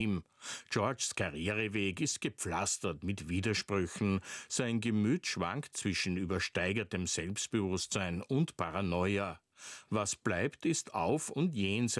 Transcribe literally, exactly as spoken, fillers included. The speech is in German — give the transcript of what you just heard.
Georges Karriereweg ist gepflastert mit Widersprüchen. Sein Gemüt schwankt zwischen übersteigertem Selbstbewusstsein und Paranoia. Was bleibt, ist auf und jenseits